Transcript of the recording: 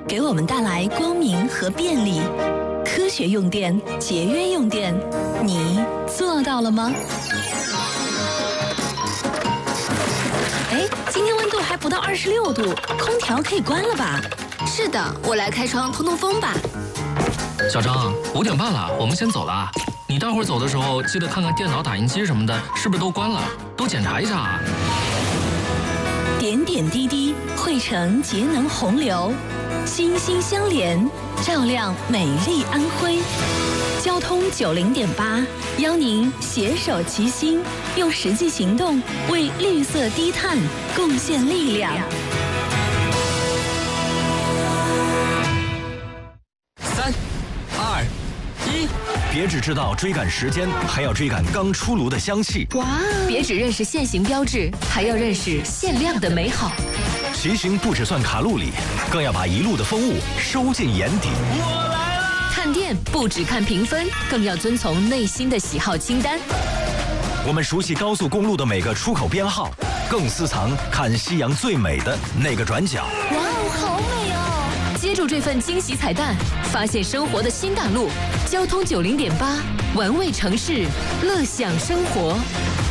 给我们带来光明和便利。科学用电，节约用电，你做到了吗？哎，今天温度还不到26度，空调可以关了吧？ 是的，我来开窗通通风吧。 小张，5点半了，我们先走了。你待会儿走的时候，记得看看电脑、打印机什么的，是不是都关了？都检查一下啊。 点点滴滴汇成节能洪流，心心相连，照亮美丽安徽。交通90.8，邀您携手齐心，用实际行动为绿色低碳贡献力量。 3、2、1， 别只知道追赶时间，还要追赶刚出炉的香气。 哇！别只认识限行标志，还要认识限量的美好。 骑行不只算卡路里，更要把一路的风物收进眼底。 我来了！ 看店不只看评分，更要遵从内心的喜好清单。 我们熟悉高速公路的每个出口编号，更私藏看夕阳最美的那个转角。 哇哦，好美哦！接住这份惊喜彩蛋，发现生活的新大陆。交通90.8，玩味城市，乐享生活。